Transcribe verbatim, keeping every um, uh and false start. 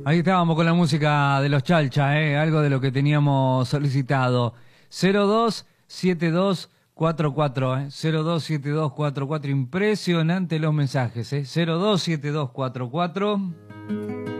Ahí estábamos con la música de los Chalcha, ¿eh? Algo de lo que teníamos solicitado. cero dos siete dos cuatro cuatro, ¿eh? cero dos siete dos cuatro cuatro. Impresionante los mensajes, ¿eh? cero dos siete dos cuatro cuatro.